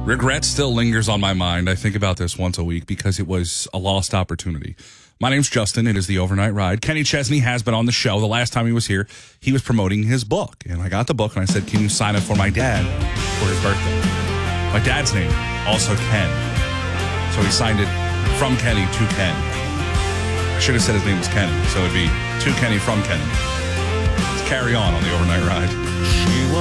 Regret still lingers on my mind. I think about this once a week because it was a lost opportunity. My name's Justin. It is the Overnight Ride. Kenny Chesney has been on the show. The last time he was here, he was promoting his book. And I got the book and I said, can you sign it for my dad for his birthday? My dad's name, also Ken. So he signed it from Kenny to Ken. I should have said his name was Kenny. So it'd be to Kenny from Kenny. Let's carry on the Overnight Ride.